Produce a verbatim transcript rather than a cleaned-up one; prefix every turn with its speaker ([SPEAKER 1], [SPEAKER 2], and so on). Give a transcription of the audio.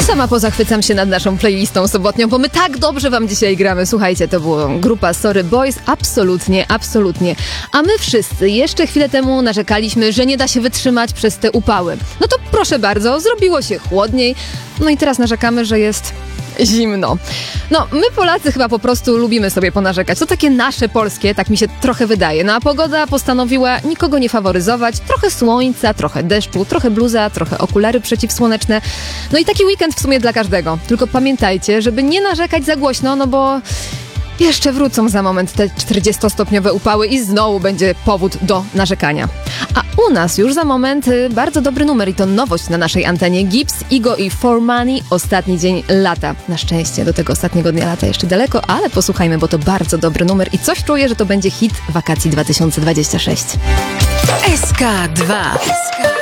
[SPEAKER 1] Sama pozachwycam się nad naszą playlistą sobotnią, bo my tak dobrze wam dzisiaj gramy. Słuchajcie, to była grupa Sorry Boys, absolutnie, absolutnie. A my wszyscy jeszcze chwilę temu narzekaliśmy, że nie da się wytrzymać przez te upały. No to proszę bardzo, zrobiło się chłodniej, no i teraz narzekamy, że jest zimno. No, my Polacy chyba po prostu lubimy sobie ponarzekać. To takie nasze polskie, tak mi się trochę wydaje. No a pogoda postanowiła nikogo nie faworyzować. Trochę słońca, trochę deszczu, trochę bluza, trochę okulary przeciwsłoneczne. No i taki weekend w sumie dla każdego. Tylko pamiętajcie, żeby nie narzekać za głośno, no bo jeszcze wrócą za moment te czterdziestostopniowe upały i znowu będzie powód do narzekania. A u nas już za moment y, bardzo dobry numer i to nowość na naszej antenie. Gibbs, Igo i For Money, ostatni dzień lata. Na szczęście do tego ostatniego dnia lata jeszcze daleko, ale posłuchajmy, bo to bardzo dobry numer i coś czuję, że to będzie hit wakacji dwa tysiące dwudziestego szóstego.
[SPEAKER 2] S K dwa.